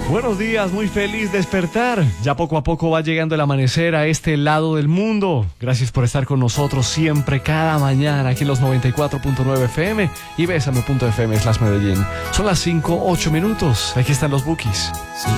Buenos días, muy feliz despertar. Ya poco a poco va llegando el amanecer a este lado del mundo. Gracias por estar con nosotros siempre, cada mañana, aquí en los 94.9 FM y Bésame.fm/Medellín. Son las 5:08. Aquí están los Bukis.